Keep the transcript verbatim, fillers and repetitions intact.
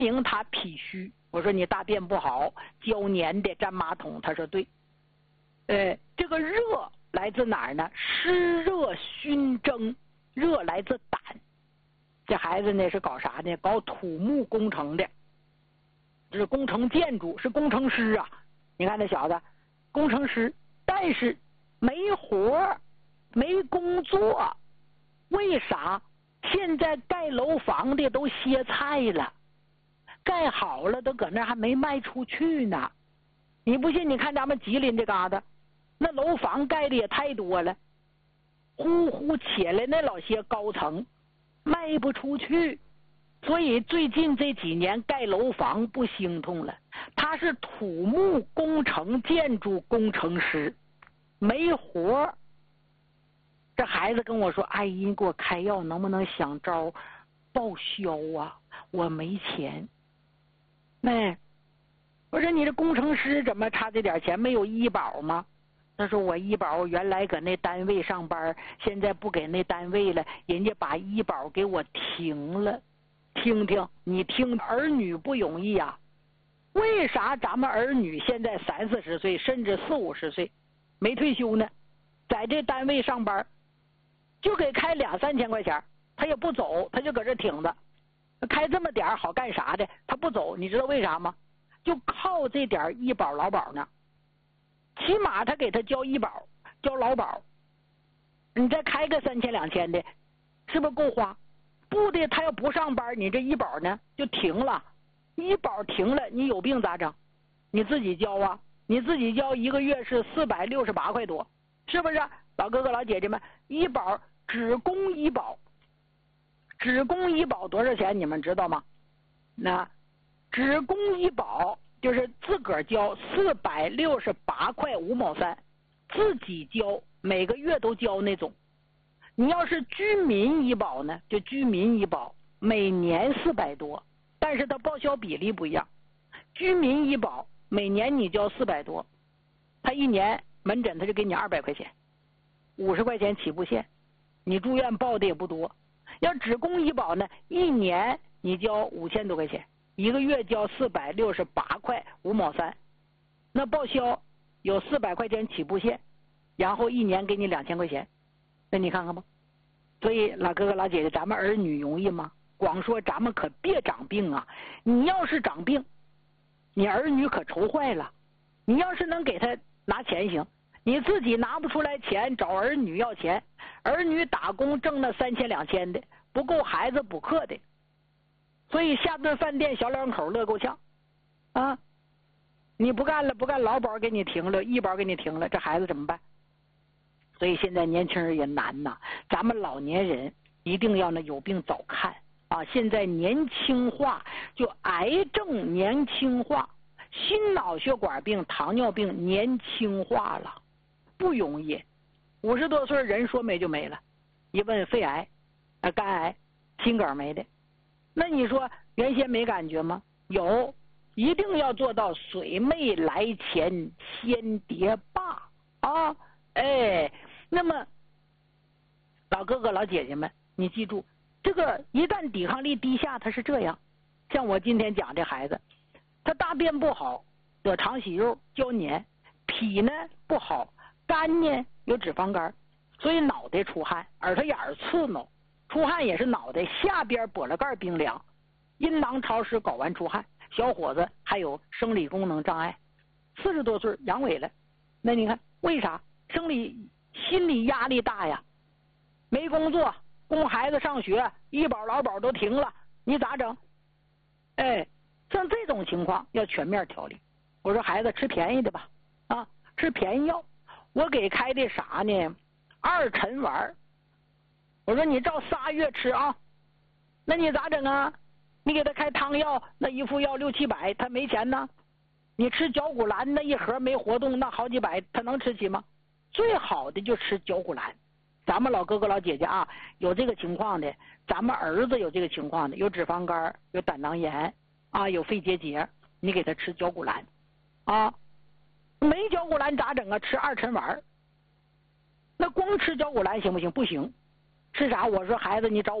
明他脾虚。我说你大便不好，胶黏的粘马桶。他说对。呃，这个热来自哪儿呢？湿热熏蒸，热来自胆。这孩子呢是搞啥呢？搞土木工程的，这是工程建筑，是工程师啊。你看那小子，工程师，但是没活没工作。为啥？现在盖楼房的都歇菜了，盖好了都搁那还没卖出去呢。你不信，你看咱们吉林这嘎达，那楼房盖的也太多了，呼呼起来那老些高层卖不出去，所以最近这几年盖楼房不兴通了。他是土木工程建筑工程师，没活。这孩子跟我说：“阿姨，你给我开药，能不能想招报销啊？我没钱。”哎，我说你这工程师怎么差这点钱？没有医保吗？他说我医保原来搁那单位上班，现在不给那单位了，人家把医保给我停了。听听，你听，儿女不容易啊。为啥咱们儿女现在三四十岁，甚至四五十岁，没退休呢，在这单位上班，就给开两三千块钱，他也不走，他就搁这挺着。开这么点好干啥的？他不走，你知道为啥吗？就靠这点医保劳保呢。起码他给他交医保，交劳保，你再开个三千两千的，是不是够花？不的，他要不上班，你这医保呢就停了。医保停了，你有病咋整？你自己交啊，你自己交一个月是四百六十八块多，是不是？老哥哥老姐姐们，医保只供医保，只供医保多少钱？你们知道吗？那只供医保就是自个儿交四百六十八块五毛三，自己交，每个月都交那种。你要是居民医保呢，就居民医保每年四百多，但是它报销比例不一样。居民医保每年你交四百多，他一年门诊他就给你二百块钱，五十块钱起步线，你住院报的也不多。要只供医保呢，一年你交五千多块钱，一个月交四百六十八块五毛三，那报销有四百块钱起步线，然后一年给你两千块钱，那你看看吧。所以老哥哥老姐姐，咱们儿女容易吗？光说咱们可别长病啊！你要是长病，你儿女可愁坏了。你要是能给他拿钱行，你自己拿不出来钱，找儿女要钱，儿女打工挣那三千两千的，不够孩子补课的。所以下顿饭店小两口乐够呛啊！你不干了，不干劳保给你停了，医保给你停了，这孩子怎么办？所以现在年轻人也难呐，咱们老年人一定要呢有病早看啊！现在年轻化，就癌症年轻化，心脑血管病、糖尿病年轻化了，不容易。五十多岁人说没就没了，一问肺癌、啊肝癌、心梗没的。那你说原先没感觉吗？有，一定要做到水没来前先跌罢啊！哎。那么老哥哥老姐姐们，你记住，这个一旦抵抗力低下，他是这样。像我今天讲这孩子，他大便不好，得肠息肉、胶黏，脾呢不好，肝呢有脂肪肝，所以脑袋出汗，耳朵眼儿刺挠，出汗也是脑袋下边脖子盖冰凉，阴囊潮湿，睾丸出汗。小伙子还有生理功能障碍，四十多岁阳痿了。那你看为啥？生理心理压力大呀，没工作，供孩子上学，医保劳保都停了，你咋整？哎，像这种情况要全面调理。我说孩子吃便宜的吧，啊，吃便宜药。我给开的啥呢？二陈丸。我说你照仨月吃啊，那你咋整啊？你给他开汤药，那一副药六七百，他没钱呢。你吃绞骨兰，那一盒没活动，那好几百，他能吃起吗？最好的就吃绞骨兰。咱们老哥哥老姐姐啊，有这个情况的，咱们儿子有这个情况的，有脂肪肝，有胆囊炎啊，有肺结节，你给他吃绞骨兰啊。没绞骨兰咋整啊？吃二陈丸。那光吃绞骨兰行不行？不行。吃啥？我说孩子，你找